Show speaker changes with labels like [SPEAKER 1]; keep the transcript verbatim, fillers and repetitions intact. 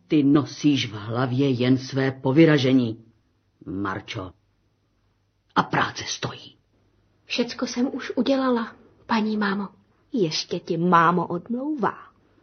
[SPEAKER 1] Ty nosíš v hlavě jen své povyražení, Marčo. A práce stojí.
[SPEAKER 2] Všecko jsem už udělala, paní mámo. Ještě ti mámo odmlouvá.